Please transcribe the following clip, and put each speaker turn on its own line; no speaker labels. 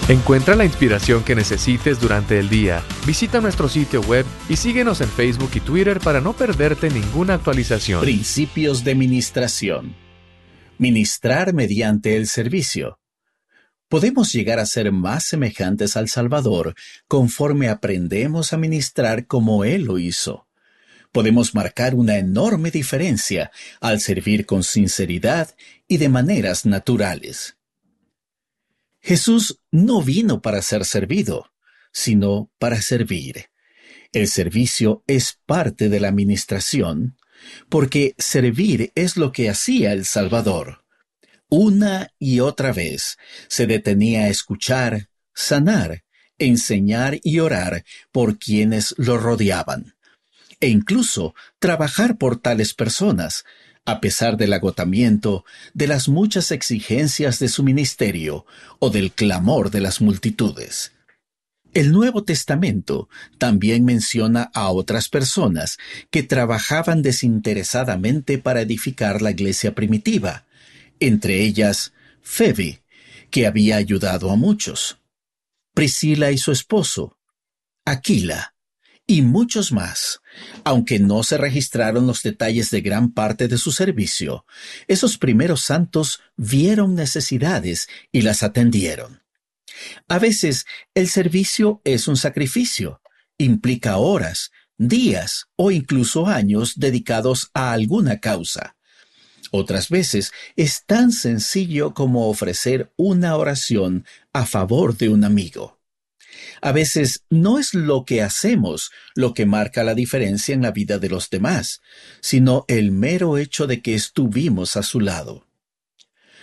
Encuentra la inspiración que necesites durante el día. Visita nuestro sitio web y síguenos en Facebook y Twitter para no perderte ninguna actualización.
Principios de ministración. Ministrar mediante el servicio. Podemos llegar a ser más semejantes al Salvador conforme aprendemos a ministrar como Él lo hizo. Podemos marcar una enorme diferencia al servir con sinceridad y de maneras naturales. Jesús no vino para ser servido, sino para servir. El servicio es parte de la ministración, porque servir es lo que hacía el Salvador. Una y otra vez se detenía a escuchar, sanar, enseñar y orar por quienes lo rodeaban, e incluso trabajar por tales personas, a pesar del agotamiento, de las muchas exigencias de su ministerio o del clamor de las multitudes. El Nuevo Testamento también menciona a otras personas que trabajaban desinteresadamente para edificar la iglesia primitiva, entre ellas Febe, que había ayudado a muchos, Priscila y su esposo, Aquila, y muchos más. Aunque no se registraron los detalles de gran parte de su servicio, esos primeros santos vieron necesidades y las atendieron. A veces, el servicio es un sacrificio, implica horas, días o incluso años dedicados a alguna causa. Otras veces, es tan sencillo como ofrecer una oración a favor de un amigo. A veces no es lo que hacemos lo que marca la diferencia en la vida de los demás, sino el mero hecho de que estuvimos a su lado.